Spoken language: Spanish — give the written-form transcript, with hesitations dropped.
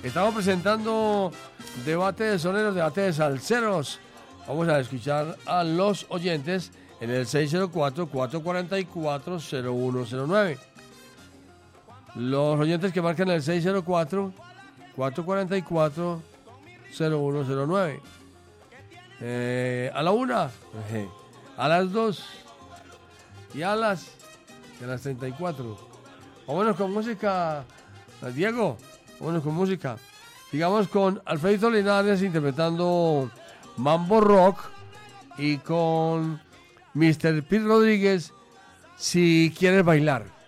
Estamos presentando debate de soneros, debate de salseros. Vamos a escuchar a los oyentes en el 604-444-0109. Los oyentes que marcan el 604-444-0109. A la 1, a las 2 y a las 34. Vámonos con música, Diego. Vámonos con música. Digamos con Alfredito Linares interpretando Mambo Rock y con Mr. Pete Rodríguez, Si Quieres Bailar.